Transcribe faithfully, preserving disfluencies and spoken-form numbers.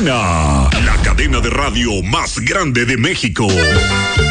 Cadena, la cadena de radio más grande de México.